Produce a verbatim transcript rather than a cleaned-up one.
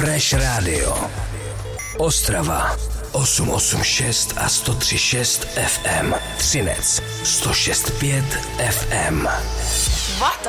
Fresh Radio. Ostrava osm osm šest a sto tři šest ef em. Třinec sto šest pět ef em. What the